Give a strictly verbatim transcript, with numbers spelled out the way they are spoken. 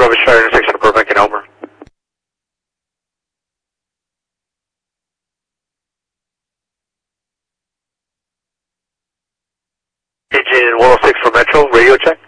Bravo Charlie intersection of Burbank and Elmer. Engine one oh six for Metro, radio check.